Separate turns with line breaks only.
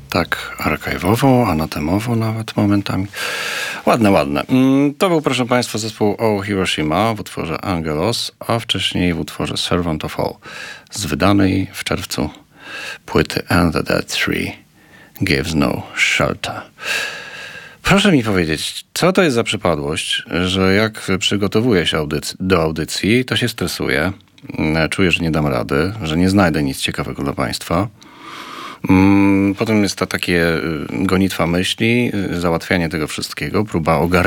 Tak, archive'owo, anatemowo nawet momentami. Ładne. To był, proszę Państwa, zespół O Hiroshima w utworze Angelos, a wcześniej w utworze Servant of All z wydanej w czerwcu płyty And the Dead Tree Gives No Shelter. Proszę mi powiedzieć, co to jest za przypadłość, że jak przygotowuję się do audycji, to się stresuję, czuję, że nie dam rady, że nie znajdę nic ciekawego dla Państwa. Potem jest to takie gonitwa myśli, załatwianie tego wszystkiego, próba ogarnięcia